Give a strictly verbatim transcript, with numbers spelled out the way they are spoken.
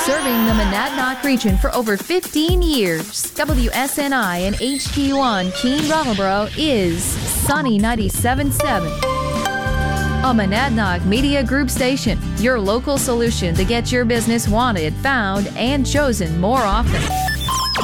Serving the Monadnock region for over fifteen years, W S N I and H Q one Keene Brattleboro is Sunny ninety-seven point seven. A Monadnock Media Group station, your local solution to get your business wanted, found, and chosen more often.